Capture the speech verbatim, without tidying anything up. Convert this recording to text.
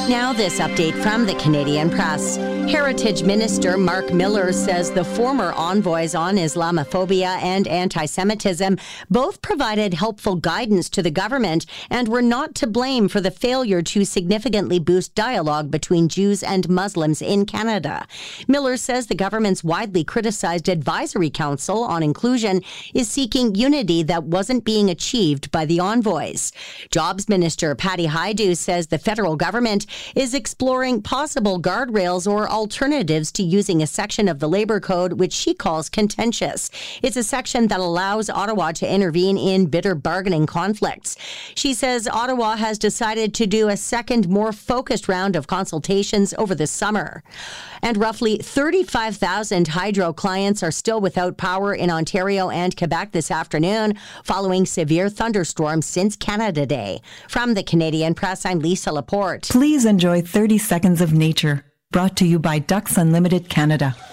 Now this update from the Canadian Press. Heritage Minister Mark Miller says the former envoys on Islamophobia and anti-Semitism both provided helpful guidance to the government and were not to blame for the failure to significantly boost dialogue between Jews and Muslims in Canada. Miller says the government's widely criticized Advisory Council on Inclusion is seeking unity that wasn't being achieved by the envoys. Jobs Minister Patty Hajdu says the federal government is exploring possible guardrails or alternatives to using a section of the Labor Code which she calls contentious. It's a section that allows Ottawa to intervene in bitter bargaining conflicts. She says Ottawa has decided to do a second, more focused round of consultations over the summer. And roughly thirty-five thousand hydro clients are still without power in Ontario and Quebec this afternoon following severe thunderstorms since Canada Day. From the Canadian Press, I'm Lisa Laporte. Please enjoy thirty seconds of nature. Brought to you by Ducks Unlimited Canada.